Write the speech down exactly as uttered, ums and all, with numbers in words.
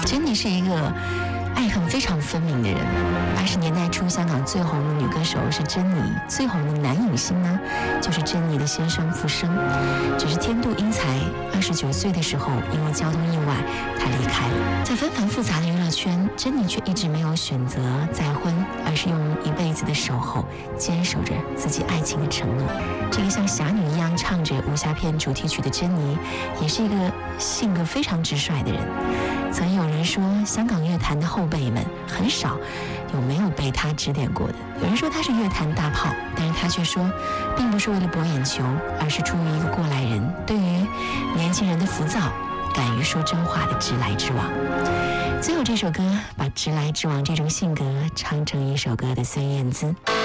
珍妮是一个爱恨非常分明的人。八十年代初，香港最红的女歌手是珍妮，最红的男影星呢，就是珍妮的先生傅声。只是天妒英才，二十九岁的时候，因为交通意外，他离开了。在纷繁复杂的娱乐圈，珍妮却一直没有选择再婚，而是用一辈子的守候，坚守着自己爱情的承诺。这个像侠女一样唱着武侠片主题曲的珍妮，也是一个性格非常直率的人。曾有人说，香港乐坛的后辈们很少有没有被他指点过的。有人说他是乐坛大炮，但是他却说，并不是为了博眼球，而是出于一个过来人对于年轻人的浮躁，敢于说真话的直来直往。最后这首歌把直来直往这种性格唱成一首歌的孙燕姿。